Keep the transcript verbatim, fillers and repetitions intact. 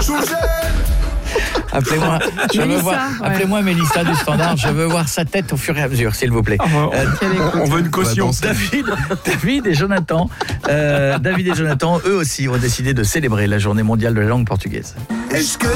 Appelez-moi, je veux Mélissa, voir, ouais. appelez-moi Mélissa du Standard, je veux voir sa tête au fur et à mesure, s'il vous plaît. Euh, On veut une caution. David, David et Jonathan, euh, David et Jonathan, eux aussi, ont décidé de célébrer la journée mondiale de la langue portugaise. Est-ce que